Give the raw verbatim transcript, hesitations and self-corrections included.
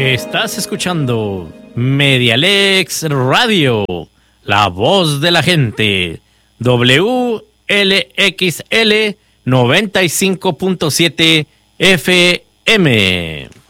Estás escuchando Medialex Radio, la voz de la gente, W L X L noventa y cinco punto siete F M.